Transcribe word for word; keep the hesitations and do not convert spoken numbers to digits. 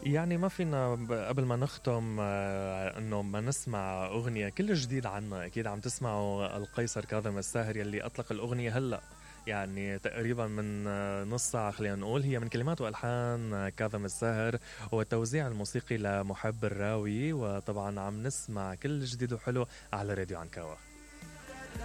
يعني ما فينا ب- قبل ما نختم آه، انه ما نسمع اغنيه كل جديد عنا. اكيد عم تسمعوا القيصر كاظم الساهر يلي اطلق الاغنيه هلا، يعني تقريبا من آه، نص ساعه خلينا نقول. هي من كلمات والحان آه، كاظم الساهر والتوزيع الموسيقي لمحب الراوي. وطبعا عم نسمع كل جديد وحلو على راديو عنكاوة.